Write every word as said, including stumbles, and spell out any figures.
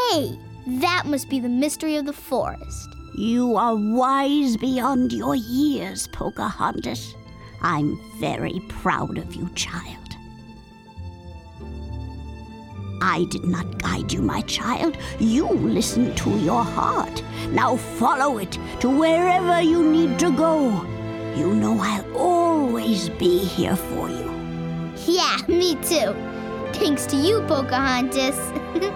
Hey, that must be the mystery of the forest. You are wise beyond your years, Pocahontas. I'm very proud of you, child. I did not guide you, my child. You listened to your heart. Now follow it to wherever you need to go. You know I'll always be here for you. Yeah, me too. Thanks to you, Pocahontas.